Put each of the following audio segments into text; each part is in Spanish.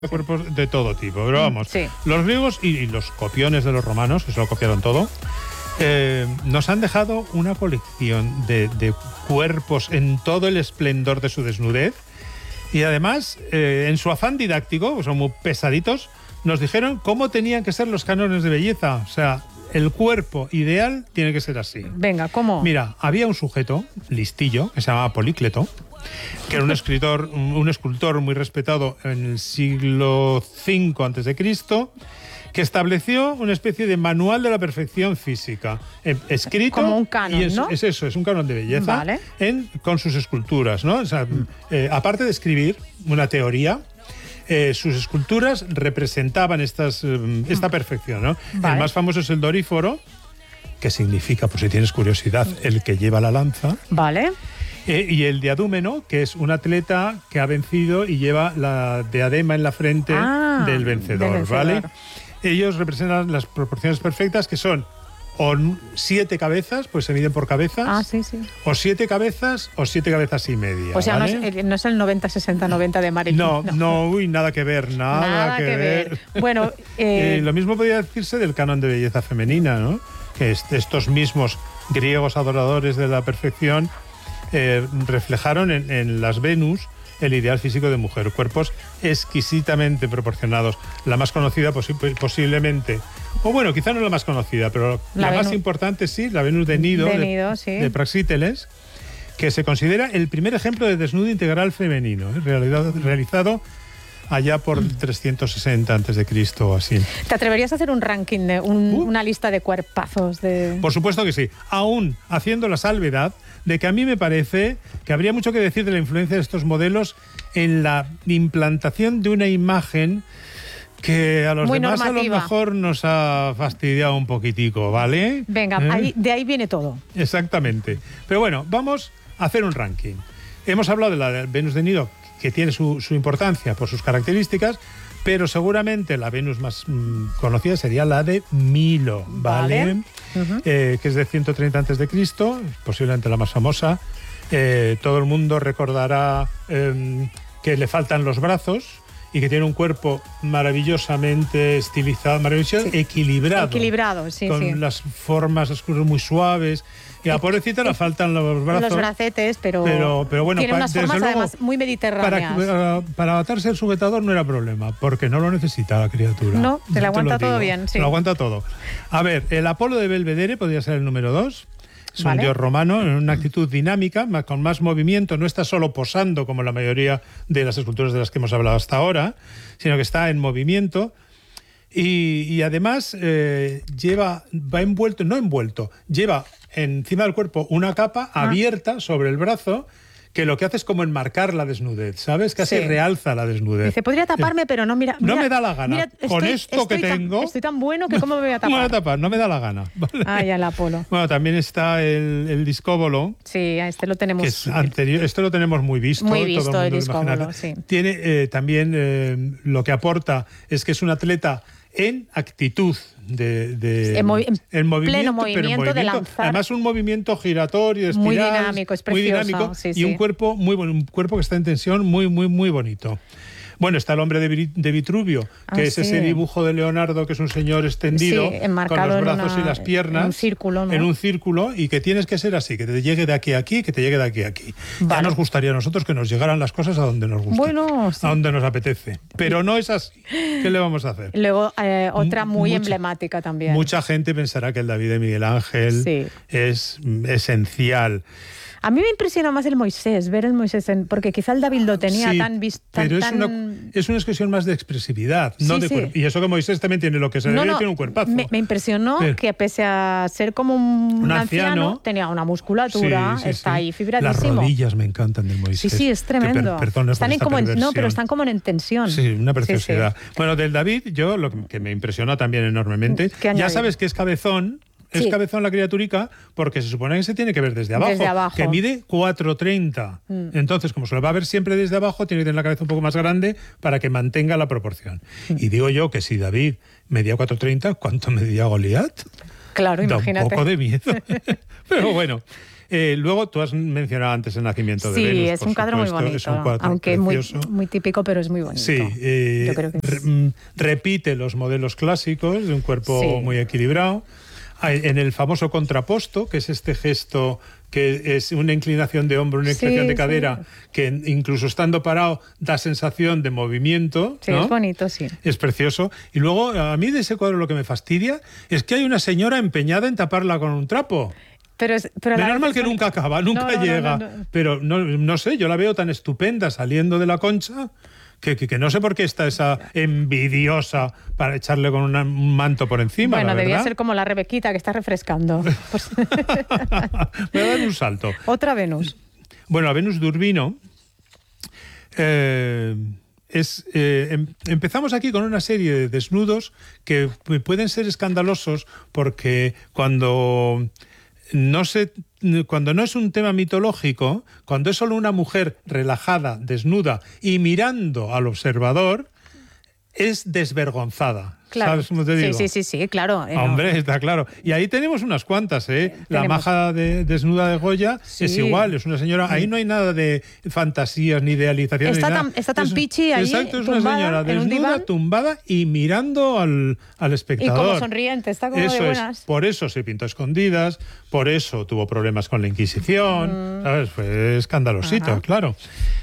cuerpos de todo tipo, pero vamos, sí. Los griegos y los copiones de los romanos, que se lo copiaron todo, nos han dejado una colección de cuerpos en todo el esplendor de su desnudez y además, en su afán didáctico, son muy pesaditos, nos dijeron cómo tenían que ser los cánones de belleza, o sea, el cuerpo ideal tiene que ser así. Venga, ¿cómo? Mira, había un sujeto listillo que se llamaba Polícleto, que era un escultor muy respetado en el siglo V a.C., que estableció una especie de manual de la perfección física, escrito. Como un canon, y ¿no? Es eso, es un canon de belleza, Vale. con sus esculturas, ¿no? O sea, aparte de escribir una teoría, sus esculturas representaban esta perfección, ¿no? Vale. El más famoso es el Doríforo, que significa, por si tienes curiosidad, el que lleva la lanza. Vale. Y el diadúmeno, que es un atleta que ha vencido y lleva la diadema en la frente del vencedor, ¿vale? Ellos representan las proporciones perfectas, que son o 7 cabezas, pues se miden por cabezas. Ah, sí, sí. O 7 cabezas o 7 cabezas y media. O sea, ¿vale? no es el 90-60-90 de Marilyn. No, uy, nada que ver, nada que ver. Bueno, lo mismo podría decirse del canon de belleza femenina, ¿no? Que estos mismos griegos adoradores de la perfección reflejaron en las Venus el ideal físico de mujer, cuerpos exquisitamente proporcionados. La más conocida posiblemente, o bueno, quizá no la más conocida, pero la más importante sí, la Venus de Nido, sí. de Praxíteles, que se considera el primer ejemplo de desnudo integral femenino, realizado allá por 360 a.C. o así. ¿Te atreverías a hacer un ranking, una lista de cuerpazos? Por supuesto que sí, aún haciendo la salvedad de que a mí me parece que habría mucho que decir de la influencia de estos modelos en la implantación de una imagen que a los muy demás normativa. A lo mejor nos ha fastidiado un poquitico, ¿vale? Venga, de ahí viene todo. Exactamente. Pero bueno, vamos a hacer un ranking. Hemos hablado de la Venus de Nido, que tiene su importancia por sus características, pero seguramente la Venus más conocida sería la de Milo, ¿vale? Que es de 130 a.C., posiblemente la más famosa. Todo el mundo recordará que le faltan los brazos y que tiene un cuerpo maravillosamente estilizado, maravilloso, equilibrado. Equilibrado, sí, con las formas oscuras muy suaves. Y a la pobrecita le faltan los brazos. Los bracetes, pero bueno, tiene unas formas luego, además muy mediterráneas. Para atarse el sujetador no era problema, porque no lo necesita la criatura. No, te lo aguanta todo bien, sí. Te lo aguanta todo. A ver, el Apolo de Belvedere podría ser el número 2. Es un dios romano en una actitud dinámica, con más movimiento. No está solo posando, como la mayoría de las esculturas de las que hemos hablado hasta ahora, sino que está en movimiento. Y además lleva encima del cuerpo una capa abierta sobre el brazo, que lo que hace es como enmarcar la desnudez, ¿sabes? Casi realza la desnudez. Dice, podría taparme, pero no, mira. No me da la gana. Con esto que tengo... Estoy tan bueno que cómo me voy a tapar. No me voy a tapar, no me da la gana. ¿Vale? Ah, ya el Apolo. Bueno, también está el discóbolo. Sí, este lo tenemos. Que es anterior, esto lo tenemos muy visto. Muy visto todo el discóbolo, sí. Tiene también lo que aporta es que es un atleta en actitud en movimiento, pleno movimiento de lanzar. Además un movimiento giratorio, espiral, muy dinámico, es precioso, muy dinámico, sí, y un cuerpo muy bueno, un cuerpo que está en tensión muy bonito. Bueno, está el hombre de Vitruvio, que es ese dibujo de Leonardo, que es un señor extendido, con los brazos y las piernas, en un círculo, y que tienes que ser así, que te llegue de aquí a aquí, que te llegue de aquí a aquí. Vale. Ya nos gustaría a nosotros que nos llegaran las cosas a donde nos gusta, a donde nos apetece. Pero no es así. ¿Qué le vamos a hacer? Luego, otra muy emblemática también. Mucha gente pensará que el David de Miguel Ángel es esencial. A mí me impresiona más el Moisés, ver el Moisés, porque quizá el David lo tenía tan visto. Pero es una expresión más de expresividad, no de cuerpo. Y eso que Moisés también tiene lo que se debe, tiene un cuerpazo. Me impresionó que pese a ser como un anciano, tenía una musculatura, está ahí fibradísimo. Las rodillas me encantan del Moisés. Sí, es tremendo. Están pero están como en tensión. Sí, una preciosidad. Bueno, del David, yo lo que me impresiona también enormemente, ya sabes que es cabezón. Es cabezón la criaturica porque se supone que se tiene que ver desde abajo. Que mide 4,30. Entonces, como se lo va a ver siempre desde abajo, tiene que tener la cabeza un poco más grande para que mantenga la proporción. Y digo yo que si David medía 4,30, ¿cuánto medía Goliat? Claro, imagínate. Da un poco de miedo. Pero bueno. Luego tú has mencionado antes el nacimiento de Venus. Sí, es un cuadro muy bonito, es un cuadro aunque precioso. muy típico, pero es muy bonito. Sí, yo creo que repite los modelos clásicos de un cuerpo muy equilibrado. En el famoso contraposto, que es este gesto que es una inclinación de hombro, una inclinación de cadera, que incluso estando parado da sensación de movimiento. Sí, ¿no? Es bonito, sí. Es precioso. Y luego, a mí de ese cuadro lo que me fastidia es que hay una señora empeñada en taparla con un trapo. Pero menos mal que nunca acaba, nunca llega. No. Pero no sé, yo la veo tan estupenda saliendo de la concha que no sé por qué está esa envidiosa para echarle con un manto por encima. Bueno, debía ser como la Rebequita que está refrescando. Pues... Voy a dar un salto. Otra Venus. Bueno, la Venus de Urbino empezamos aquí con una serie de desnudos que pueden ser escandalosos porque cuando no es un tema mitológico, cuando es solo una mujer relajada, desnuda y mirando al observador, es desvergonzada. Claro. ¿Sabes cómo te digo? Sí, claro. Hombre, está claro. Y ahí tenemos unas cuantas, ¿eh? La maja desnuda de Goya es igual, es una señora... Ahí no hay nada de fantasías ni idealizaciones. Está tan pichi ahí, exacto, es una señora desnuda, tumbada y mirando al espectador. Y como sonriente, está como de buenas. Por eso se pintó a escondidas, por eso tuvo problemas con la Inquisición, ¿sabes? Fue escandalosito, claro.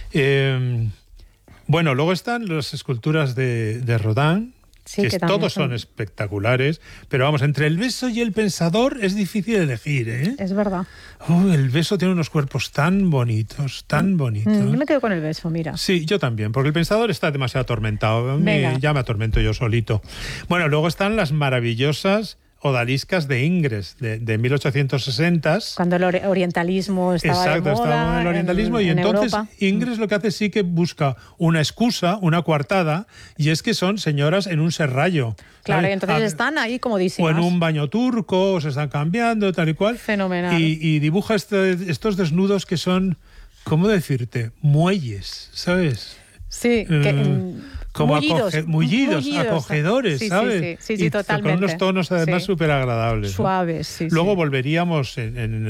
Bueno, luego están las esculturas de Rodin, que todos son espectaculares, pero vamos, entre el beso y el pensador es difícil elegir, ¿eh? Es verdad. El beso tiene unos cuerpos tan bonitos, tan bonitos. Yo me quedo con el beso, mira. Sí, yo también, porque el pensador está demasiado atormentado. Ya me atormento yo solito. Bueno, luego están las maravillosas odaliscas de Ingres, de 1860. Cuando el orientalismo estaba de moda. Estaba el orientalismo y entonces Europa. Ingres lo que hace sí que busca una excusa, una coartada, y es que son señoras en un serrallo. Claro, y entonces están ahí comodísimas. O en un baño turco, o se están cambiando, tal y cual. Fenomenal. Y dibuja estos desnudos que son, ¿cómo decirte? Muelles, ¿sabes? Sí, como mullidos, mullidos, acogedores, ¿sabes? Sí, totalmente. Con unos tonos además súper agradables. Suaves, sí. Luego volveríamos en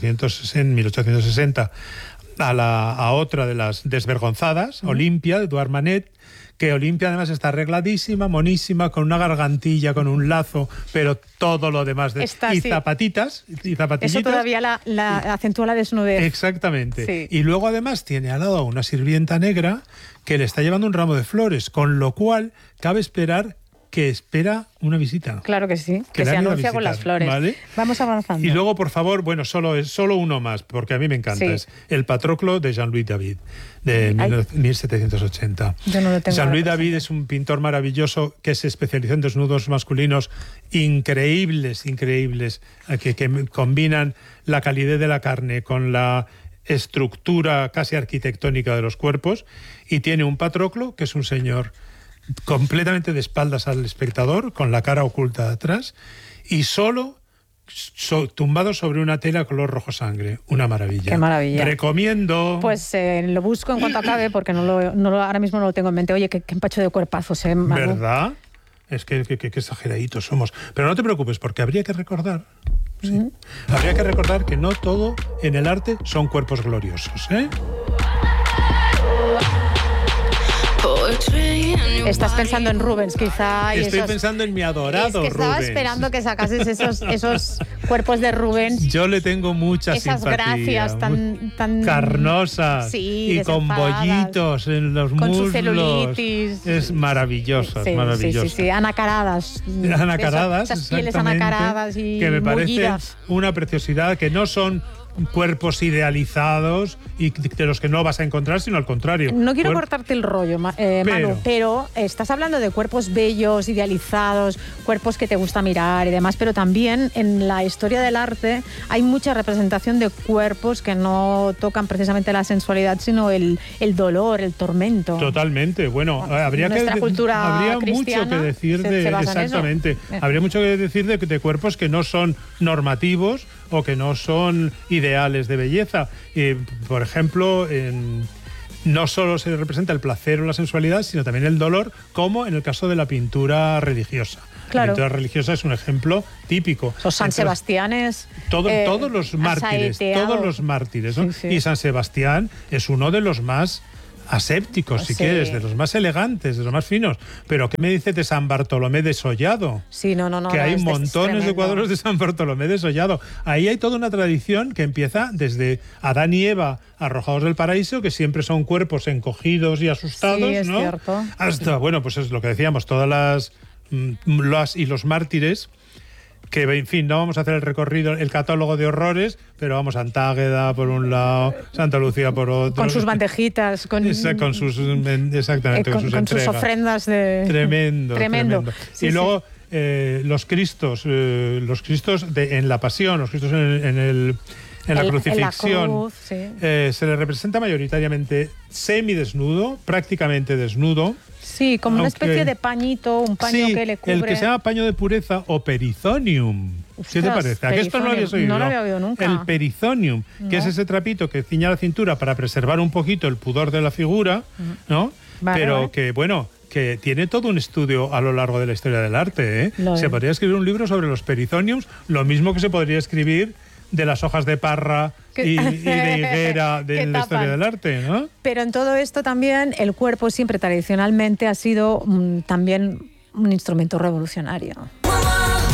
1860 a otra de las desvergonzadas, Olimpia, de Eduard Manet, que Olimpia además está arregladísima, monísima, con una gargantilla, con un lazo, pero todo lo demás zapatitas. Eso todavía la acentúa la desnudez. Exactamente. Sí. Y luego además tiene al lado una sirvienta negra que le está llevando un ramo de flores, con lo cual cabe esperar que espera una visita. Claro que sí, que se anuncia con las flores. ¿Vale? Vamos avanzando. Y luego, por favor, bueno, solo uno más, porque a mí me encanta. Es el Patroclo de Jean-Louis David, de 1780. Yo no lo tengo. Jean-Louis David es un pintor maravilloso que se especializó en desnudos masculinos increíbles, que combinan la calidez de la carne con la estructura casi arquitectónica de los cuerpos, y tiene un Patroclo, que es un señor completamente de espaldas al espectador, con la cara oculta de atrás, y solo tumbado sobre una tela color rojo sangre. Una maravilla. Qué maravilla. Recomiendo. Pues lo busco en cuanto acabe, porque ahora mismo no lo tengo en mente. Oye, qué empacho de cuerpazos, ¿eh? ¿Verdad? Es que exageraditos somos. Pero no te preocupes, porque habría que recordar... Sí. Habría que recordar que no todo en el arte son cuerpos gloriosos, ¿eh? Estás pensando en Rubens, quizá. Estoy pensando en mi adorado Rubens. Estaba esperando que sacases esos cuerpos de Rubens. Yo le tengo mucha simpatía. Esas gracias tan carnosas y con bollitos en los muslos. Con su celulitis. Es maravilloso, maravilloso. Sí, anacaradas. Anacaradas, esas pieles anacaradas y que me parecen mullidas. Una preciosidad, que no son cuerpos idealizados y de los que no vas a encontrar, sino al contrario. No quiero cortarte el rollo, Manu, pero estás hablando de cuerpos bellos, idealizados, cuerpos que te gusta mirar y demás, pero también en la historia del arte hay mucha representación de cuerpos que no tocan precisamente la sensualidad, sino el dolor, el tormento. Totalmente. Bueno, habría mucho que decir exactamente. Habría mucho que decir de cuerpos que no son normativos o que no son ideales de belleza. Por ejemplo, no solo se representa el placer o la sensualidad, sino también el dolor, como en el caso de la pintura religiosa. Claro. La pintura religiosa es un ejemplo típico. Los San Sebastianes. Todos los mártires, ¿no? Sí. Y San Sebastián es uno de los más asépticos, si quieres, de los más elegantes, de los más finos. Pero ¿qué me dices de San Bartolomé desollado? Sí, no. Que hay montones de cuadros de San Bartolomé desollado. Ahí hay toda una tradición que empieza desde Adán y Eva arrojados del paraíso, que siempre son cuerpos encogidos y asustados, sí, es ¿no? Cierto. Hasta, bueno, pues es lo que decíamos, todas los mártires, que, en fin, no vamos a hacer el recorrido, el catálogo de horrores, pero vamos, Santa Águeda por un lado, Santa Lucía por otro. Con sus bandejitas, con sus ofrendas de... Tremendo. Sí, y luego los Cristos en la Pasión, los Cristos en la crucifixión, en la cruz, sí. Se le representa mayoritariamente semidesnudo, prácticamente desnudo. Sí, como una especie de pañito, un paño que le cubre. El que se llama paño de pureza o perizonium. ¿Qué te parece? ¿A que esto no lo habías oído? No lo había oído nunca. El perizonium, que es ese trapito que ciña la cintura para preservar un poquito el pudor de la figura, ¿no? Vale, pero que, bueno, que tiene todo un estudio a lo largo de la historia del arte, ¿eh? Se podría escribir un libro sobre los perizoniums, lo mismo que se podría escribir de las hojas de parra y de higuera de la historia del arte, ¿no? Pero en todo esto también el cuerpo siempre tradicionalmente ha sido también un instrumento revolucionario.